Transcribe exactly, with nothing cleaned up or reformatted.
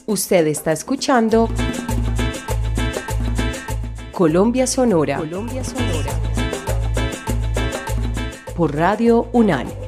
Usted está escuchando Colombia Sonora, Colombia Sonora por Radio UNAL.